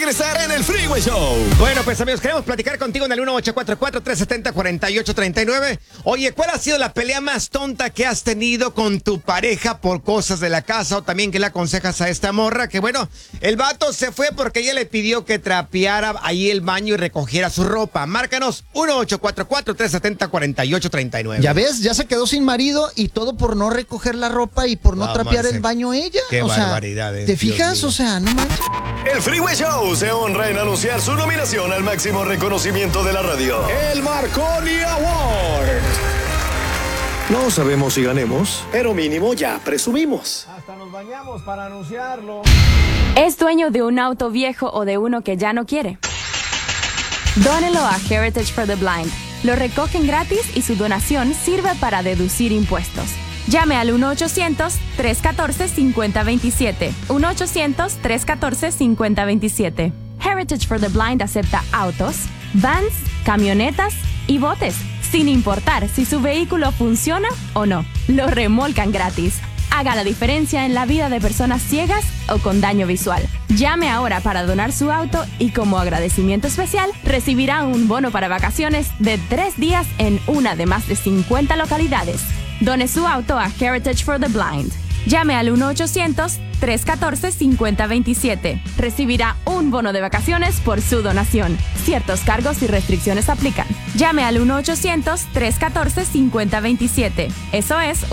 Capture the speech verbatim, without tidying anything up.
regresar en el Freeway Show. Bueno, pues amigos, queremos platicar contigo en el uno ocho cuatro cuatro, tres siete cero, cuatro ocho tres nueve. Oye, ¿cuál ha sido la pelea más tonta que has tenido con tu pareja por cosas de la casa? O también, ¿qué le aconsejas a esta morra? Que bueno, el vato se fue porque ella le pidió que trapeara ahí el baño y recogiera su ropa. Márcanos uno ocho cuatro cuatro, tres siete cero, cuatro ocho tres nueve. Ya ves, ya se quedó sin marido y todo por no recoger la ropa y por no Wow, trapear Marce, el baño ella. qué o sea, barbaridad es, ¿te Dios fijas? mío. O sea, no manches. El Freeway Show se honra en anunciar su nominación al máximo reconocimiento de la radio, el Marconi Award. No sabemos si ganemos, pero mínimo ya presumimos. Hasta nos bañamos para anunciarlo. ¿Es dueño de un auto viejo o de uno que ya no quiere? Dónelo a Heritage for the Blind. Lo recogen gratis y su donación sirve para deducir impuestos. Llame al uno ochocientos, tres uno cuatro, cinco cero dos siete. uno ochocientos, tres uno cuatro, cinco cero dos siete. Heritage for the Blind acepta autos, vans, camionetas y botes, sin importar si su vehículo funciona o no. Lo remolcan gratis. Haga la diferencia en la vida de personas ciegas o con daño visual. Llame ahora para donar su auto y como agradecimiento especial recibirá un bono para vacaciones de tres días en una de más de cincuenta localidades. Done su auto a Heritage for the Blind. Llame al uno ochocientos, tres uno cuatro, cinco cero dos siete. Recibirá un bono de vacaciones por su donación. Ciertos cargos y restricciones aplican. Llame al uno ochocientos, tres uno cuatro, cinco cero dos siete. Eso es